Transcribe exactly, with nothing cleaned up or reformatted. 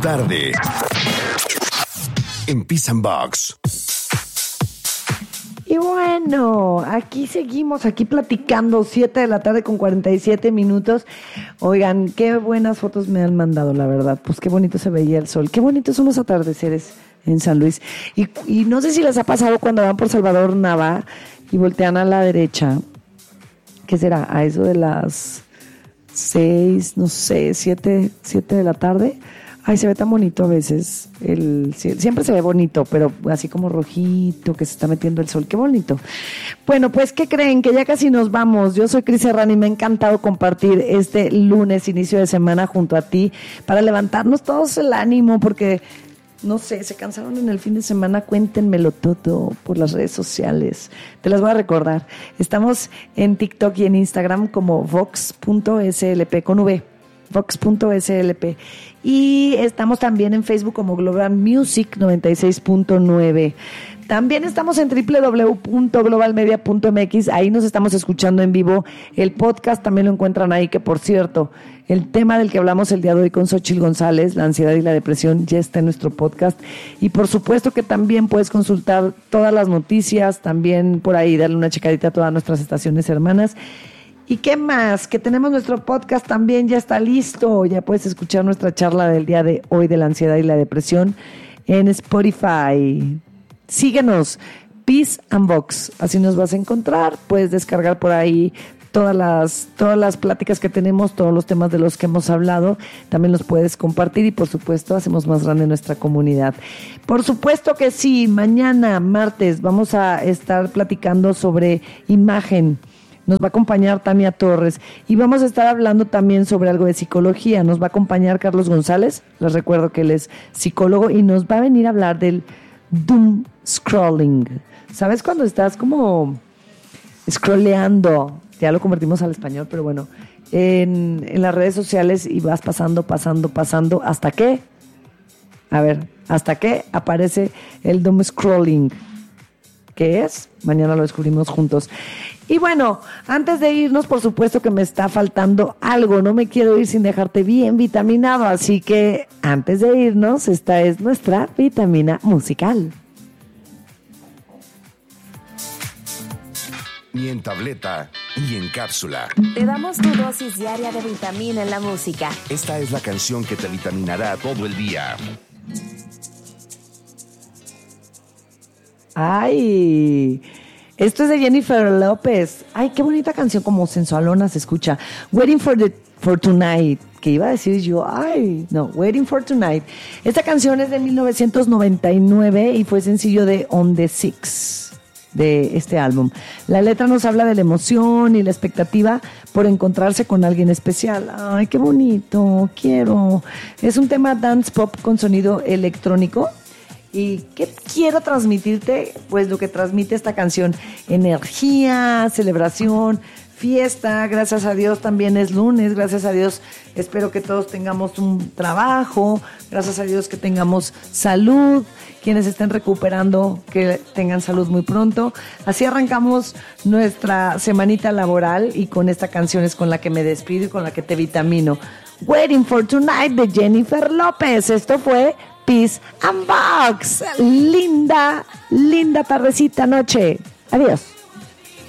tarde en Peace and Box. Y bueno, aquí seguimos, aquí platicando, siete de la tarde con cuarenta y siete minutos. Oigan, qué buenas fotos me han mandado, la verdad. Pues qué bonito se veía el sol, qué bonitos son los atardeceres en San Luis. Y, y no sé si les ha pasado cuando van por Salvador Nava y voltean a la derecha. ¿Qué será? A eso de las seis, no sé, siete, siete de la tarde. Ay, se ve tan bonito a veces. El, siempre se ve bonito, pero así como rojito, que se está metiendo el sol. Qué bonito. Bueno, pues, ¿qué creen? Que ya casi nos vamos. Yo soy Cris Serrano y me ha encantado compartir este lunes, inicio de semana, junto a ti, para levantarnos todos el ánimo, porque, no sé, se cansaron en el fin de semana. Cuéntenmelo todo por las redes sociales. Te las voy a recordar. Estamos en TikTok y en Instagram como vox punto s l p con V. vox punto s l p. Y estamos también en Facebook como Global Music noventa y seis punto nueve. También estamos en doble u doble u doble u punto global media punto m x. Ahí nos estamos escuchando en vivo. El podcast también lo encuentran ahí, que por cierto, el tema del que hablamos el día de hoy con Xochitl González, la ansiedad y la depresión, ya está en nuestro podcast. Y por supuesto que también puedes consultar todas las noticias, también por ahí darle una checadita a todas nuestras estaciones hermanas. ¿Y qué más? Que tenemos nuestro podcast también, ya está listo. Ya puedes escuchar nuestra charla del día de hoy de la ansiedad y la depresión en Spotify. Síguenos, Peace and Box, así nos vas a encontrar. Puedes descargar por ahí todas las, todas las pláticas que tenemos, todos los temas de los que hemos hablado. También los puedes compartir y, por supuesto, hacemos más grande nuestra comunidad. Por supuesto que sí, mañana, martes, vamos a estar platicando sobre imagen. Nos va a acompañar Tania Torres y vamos a estar hablando también sobre algo de psicología. Nos va a acompañar Carlos González, les recuerdo que él es psicólogo y nos va a venir a hablar del doom scrolling. ¿Sabes cuando estás como scrolleando? Ya lo convertimos al español, pero bueno, en, en las redes sociales y vas pasando, pasando, pasando, ¿hasta qué? A ver, ¿hasta qué aparece el doom scrolling? ¿Qué es? Mañana lo descubrimos juntos. Y bueno, antes de irnos, por supuesto que me está faltando algo. No me quiero ir sin dejarte bien vitaminado. Así que antes de irnos, esta es nuestra vitamina musical. Ni en tableta, ni en cápsula. Te damos tu dosis diaria de vitamina en la música. Esta es la canción que te vitaminará todo el día. ¡Ay! Esto es de Jennifer López. Ay, qué bonita canción, como sensualona se escucha. Waiting for the for Tonight. Que iba a decir yo, ay, no, Waiting for Tonight. Esta canción es de mil novecientos noventa y nueve y fue sencillo de On the Six, de este álbum. La letra nos habla de la emoción y la expectativa por encontrarse con alguien especial. Ay, qué bonito, quiero. Es un tema dance pop con sonido electrónico. ¿Y qué quiero transmitirte? Pues lo que transmite esta canción: energía, celebración, fiesta. Gracias a Dios también es lunes, gracias a Dios espero que todos tengamos un trabajo, gracias a Dios que tengamos salud, quienes estén recuperando que tengan salud muy pronto. Así arrancamos nuestra semanita laboral y con esta canción es con la que me despido y con la que te vitamino. Waiting for Tonight de Jennifer López. Esto fue Peace and Box. Linda, linda tardecita, noche. Adiós.